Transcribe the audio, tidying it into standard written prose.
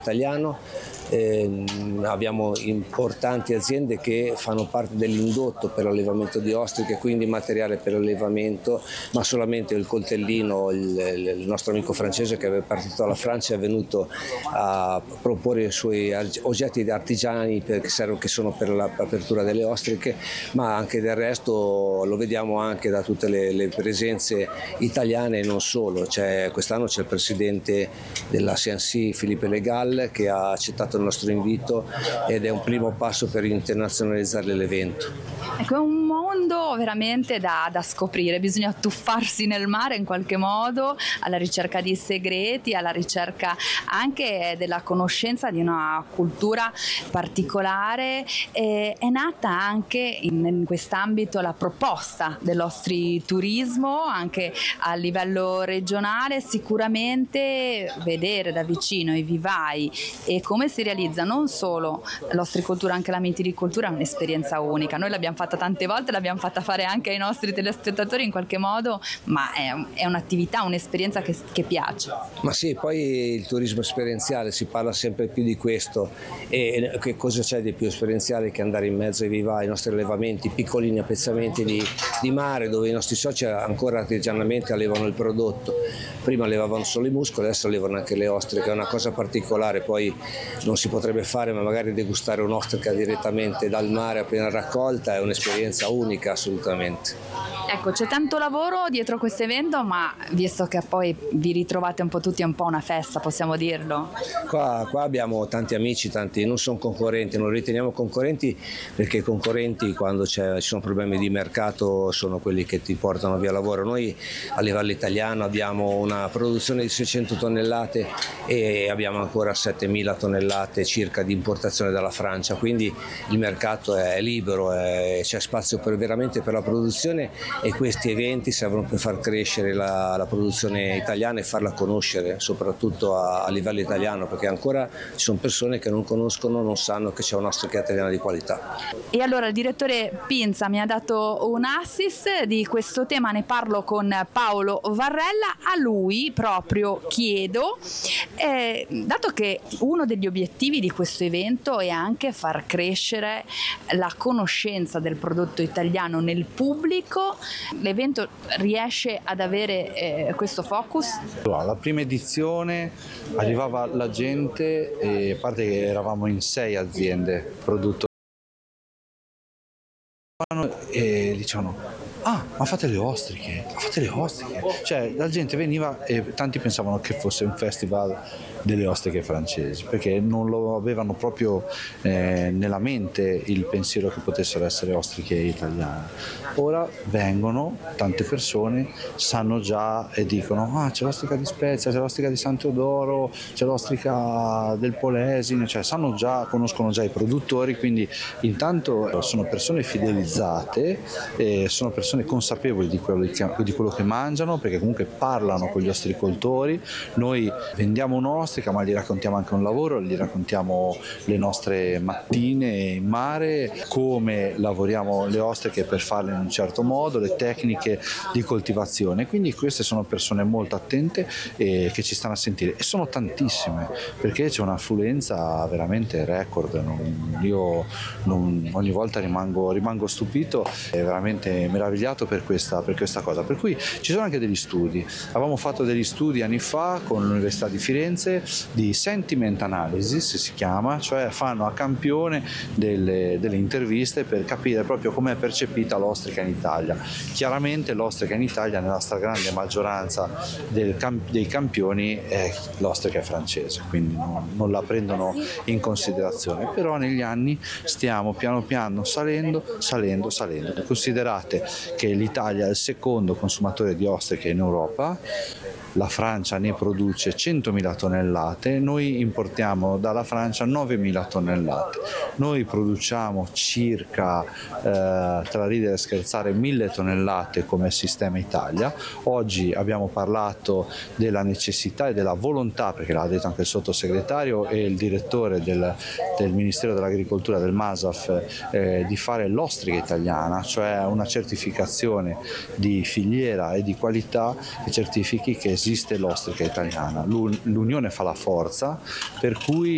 italiano. Abbiamo importanti aziende che fanno parte dell'indotto per l'allevamento di ostriche, quindi materiale per l'allevamento, ma solamente il coltellino, il nostro amico francese che è partito dalla Francia è venuto a proporre i suoi oggetti artigiani che sono per l'apertura delle ostriche, ma anche del resto lo vediamo anche da tutte le presenze italiane e non solo. Quest'anno c'è il presidente della CNC, Philippe Legal, che ha accettato il nostro invito ed è un primo passo per internazionalizzare l'evento. Ecco, è un mondo veramente da scoprire, bisogna tuffarsi nel mare in qualche modo, alla ricerca di segreti, alla ricerca anche della conoscenza di una cultura particolare. È nata anche in quest'ambito la proposta dell'ostriturismo anche a livello regionale. Sicuramente vedere da vicino i vivai e come si realizza non solo l'ostricoltura, anche la mitilicoltura è un'esperienza unica. Noi l'abbiamo fatta tante volte, l'abbiamo fatta fare anche ai nostri telespettatori in qualche modo, ma è un'attività, un'esperienza che piace. Ma sì, poi il turismo esperienziale, si parla sempre più di questo, e che cosa c'è di più esperienziale che andare in mezzo ai vivai, ai nostri allevamenti, piccolini appezzamenti di mare, dove i nostri soci ancora artigianamente allevano il prodotto. Prima allevavano solo i muscoli, adesso allevano anche le ostriche, è una cosa particolare, poi non si potrebbe fare, ma magari degustare un'ostrica direttamente dal mare appena raccolta è un'esperienza unica assolutamente. Ecco, c'è tanto lavoro dietro questo evento, ma visto che poi vi ritrovate un po' tutti, è un po' una festa, possiamo dirlo? Qua abbiamo tanti amici, tanti non sono concorrenti, non li riteniamo concorrenti perché i concorrenti quando ci sono problemi di mercato sono quelli che ti portano via lavoro. Noi a livello italiano abbiamo una produzione di 600 tonnellate e abbiamo ancora 7.000 tonnellate circa di importazione dalla Francia, quindi il mercato è libero, c'è spazio veramente per la produzione e questi eventi servono per far crescere la produzione italiana e farla conoscere soprattutto a livello italiano, perché ancora ci sono persone che non conoscono, non sanno che c'è un'ostrica italiana di qualità. E allora il direttore Pinza mi ha dato un assist di questo tema, ne parlo con Paolo Varrella. A lui proprio chiedo, dato che uno degli obiettivi di questo evento è anche far crescere la conoscenza del prodotto italiano nel pubblico, l'evento riesce ad avere questo focus? La prima edizione arrivava la gente, e a parte che eravamo in 6 aziende produttori, e dicevano: ah, ma fate le ostriche, cioè la gente veniva e tanti pensavano che fosse un festival delle ostriche francesi, perché non lo avevano proprio nella mente il pensiero che potessero essere ostriche italiane. Ora vengono tante persone, sanno già e dicono: ah, c'è l'ostrica di Spezia, c'è l'ostrica di San Teodoro, c'è l'ostrica del Polesine, cioè sanno già, conoscono già i produttori, quindi intanto sono persone fidelizzate, sono persone consapevoli di quello che mangiano, perché comunque parlano con gli ostricoltori. Noi vendiamo un'ostrica, ma gli raccontiamo anche un lavoro, gli raccontiamo le nostre mattine in mare, come lavoriamo le ostriche per farle in un certo modo, le tecniche di coltivazione. Quindi queste sono persone molto attente e che ci stanno a sentire, e sono tantissime, perché c'è un'affluenza veramente record. Io ogni volta rimango stupito e veramente meravigliato per questa cosa. Per cui ci sono anche degli studi. Avevamo fatto degli studi anni fa con l'Università di Firenze di sentiment analysis, si chiama, cioè fanno a campione delle interviste per capire proprio com'è percepita l'ostrica in Italia. Chiaramente l'ostrica in Italia, nella stragrande maggioranza dei campioni, l'ostrica è francese, quindi non la prendono in considerazione, però negli anni stiamo piano piano salendo. Considerate che l'Italia è il secondo consumatore di ostriche in Europa, la Francia ne produce 100.000 tonnellate, noi importiamo dalla Francia 9.000 tonnellate, noi produciamo circa, tra ridere e scherzare, 1.000 tonnellate come sistema Italia. Oggi abbiamo parlato della necessità e della volontà, perché l'ha detto anche il sottosegretario e il direttore del Ministero dell'Agricoltura, del MASAF, di fare l'ostrica italiana, cioè una certificazione di filiera e di qualità che certifichi che esiste l'ostrica italiana. L'unione fa la forza, per cui